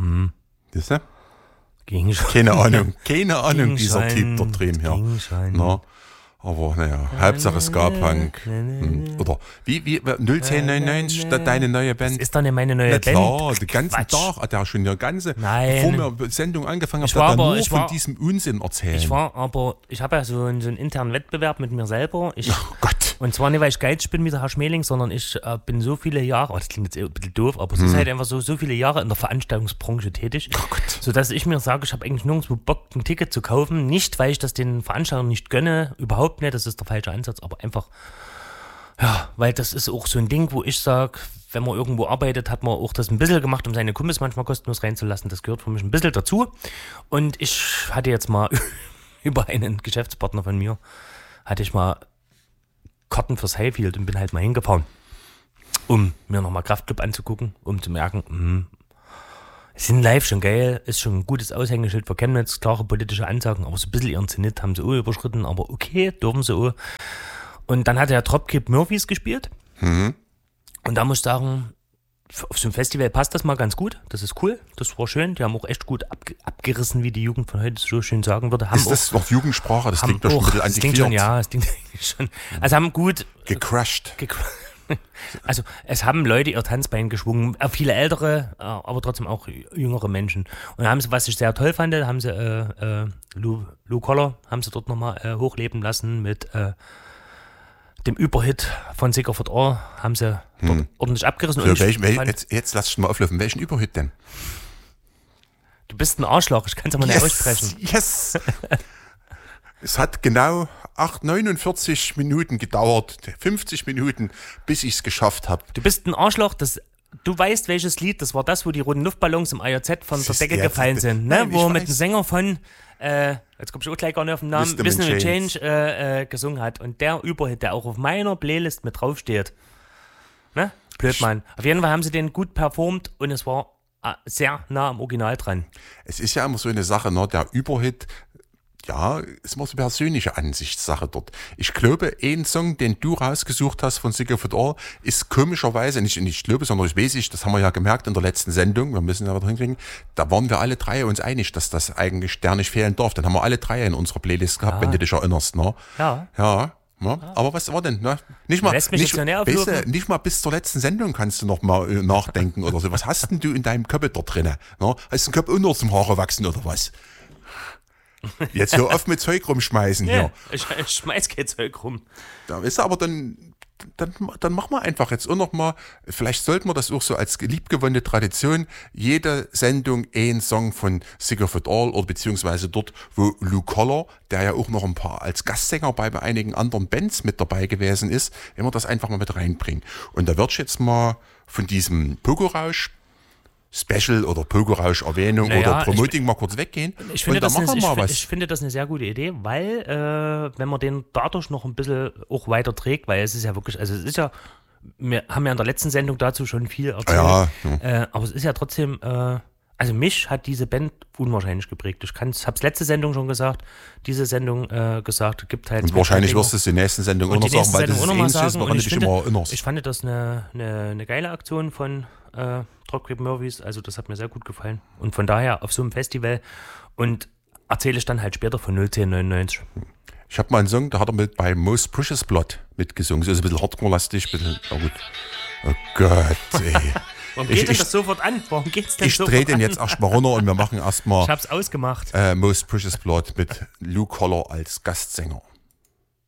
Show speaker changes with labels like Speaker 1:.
Speaker 1: Siehst du?
Speaker 2: Gegenschein.
Speaker 1: Keine Ahnung, dieser Typ da drüben hier. Na, aber naja, Hauptsache Ska-Punk. Oder wie 01099, deine neue Band?
Speaker 2: Das ist doch nicht meine neue Band.
Speaker 1: Klar, den ganzen Tag hat er schon
Speaker 2: Nein.
Speaker 1: bevor wir Sendung angefangen haben, hat er nur von diesem Unsinn erzählt.
Speaker 2: Ich habe ja so einen internen Wettbewerb mit mir selber.
Speaker 1: Oh Gott.
Speaker 2: Und zwar nicht, weil ich geizig bin wie der Herr Schmeling, sondern ich bin so viele Jahre, das klingt jetzt ein bisschen doof, aber es ist halt einfach so viele Jahre in der Veranstaltungsbranche tätig, sodass ich mir sage, ich habe eigentlich nirgendwo Bock, ein Ticket zu kaufen. Nicht, weil ich das den Veranstaltern nicht gönne, überhaupt nicht, das ist der falsche Ansatz, aber einfach, ja, weil das ist auch so ein Ding, wo ich sage, wenn man irgendwo arbeitet, hat man auch das ein bisschen gemacht, um seine Kumpels manchmal kostenlos reinzulassen. Das gehört für mich ein bisschen dazu. Und ich hatte jetzt mal über einen Geschäftspartner von mir, hatte ich mal Karten fürs Highfield und bin halt mal hingefahren, um mir nochmal Kraftclub anzugucken, um zu merken, sind live schon geil, ist schon ein gutes Aushängeschild für Chemnitz, klare politische Ansagen, aber so ein bisschen ihren Zenit haben sie auch überschritten, aber okay, dürfen sie auch. Und dann hat der Dropkick Murphys gespielt. Und da muss ich sagen, auf so einem Festival passt das mal ganz gut, das ist cool, das war schön, die haben auch echt gut abgerissen, wie die Jugend von heute so schön sagen würde.
Speaker 1: Ist das noch Jugendsprache? Das klingt doch schon ein bisschen antiquiert.
Speaker 2: Das klingt eigentlich schon. Also haben gut
Speaker 1: gecrashed.
Speaker 2: Also es haben Leute ihr Tanzbein geschwungen, viele ältere, aber trotzdem auch jüngere Menschen. Und haben sie, was ich sehr toll fand, haben sie Lou Collar haben sie dort nochmal hochleben lassen mit dem Überhit von Sicker for All, haben sie dort ordentlich abgerissen.
Speaker 1: So, jetzt lass ich mal auflösen. Welchen Überhit denn?
Speaker 2: Du bist ein Arschloch, ich kann es aber nicht aussprechen.
Speaker 1: Yes! Es hat genau 49 Minuten gedauert, 50 Minuten, bis ich es geschafft habe.
Speaker 2: Du bist ein Arschloch, du weißt, welches Lied, das war das, wo die roten Luftballons im IOZ von der Decke gefallen sind, ne? Wo mit dem Sänger von, jetzt komme ich auch gleich gar nicht auf den Namen, Wisdom and Change gesungen hat. Und der Überhit, der auch auf meiner Playlist mit draufsteht. Ne? Blödmann. Auf jeden Fall haben sie den gut performt und es war sehr nah am Original dran. Es
Speaker 1: ist ja immer so eine Sache, ne? Der Überhit, ja, ist immer so eine persönliche Ansichtssache dort. Ich glaube, ein Song, den du rausgesucht hast von Sicker for All, ist komischerweise, nicht glaube, sondern ich weiß, das haben wir ja gemerkt in der letzten Sendung, wir müssen ja wieder hinkriegen, da waren wir alle drei uns einig, dass das eigentlich der nicht fehlen darf. Dann haben wir alle drei in unserer Playlist gehabt, wenn du dich erinnerst. Ne?
Speaker 2: Ja.
Speaker 1: Aber was war denn? Ne? Nicht mal bis zur letzten Sendung kannst du noch mal nachdenken oder so. Was hast denn du in deinem Köpfe da drin? Ne? Hast du den Kopf unter zum Haare wachsen oder was? Jetzt hör auf mit Zeug rumschmeißen hier.
Speaker 2: Ich schmeiß kein Zeug rum.
Speaker 1: Da ist aber dann machen wir einfach jetzt auch noch mal, vielleicht sollten wir das auch so als liebgewonnene Tradition, jede Sendung einen Song von Sicker for All oder beziehungsweise dort, wo Lou Collar, der ja auch noch ein paar als Gastsänger bei einigen anderen Bands mit dabei gewesen ist, wenn wir das einfach mal mit reinbringen. Und da wird ich jetzt mal von diesem Pogo-Rausch Special oder Pogo-Rausch-Erwähnung oder Promoting mal kurz weggehen.
Speaker 2: Ich finde das eine sehr gute Idee, weil wenn man den dadurch noch ein bisschen auch weiter trägt, weil es ist ja wirklich, also es ist ja, wir haben ja in der letzten Sendung dazu schon viel erzählt, aber es ist ja trotzdem, also mich hat diese Band unwahrscheinlich geprägt. Ich habe es letzte Sendung schon gesagt, diese Sendung gesagt, gibt halt.
Speaker 1: Und wahrscheinlich wirst du es in der nächsten Sendung auch noch sagen, weil das ist ähnlich ist, woran du dich immer erinnerst.
Speaker 2: Ich fand das eine geile Aktion von Dropkick Murphys, also das hat mir sehr gut gefallen. Und von daher auf so einem Festival und erzähle ich dann halt später von 01099.
Speaker 1: Ich habe mal einen Song, da hat er mit bei Most Precious Blood mitgesungen. So ist ein bisschen Hardcore-lastig, gut. Oh Gott, ey.
Speaker 2: Warum geht denn das sofort an? Warum geht's denn
Speaker 1: sofort an? Ich drehe den jetzt erstmal runter und wir machen erstmal
Speaker 2: ich hab's ausgemacht.
Speaker 1: Most Precious Blood mit Lou Collar als Gastsänger.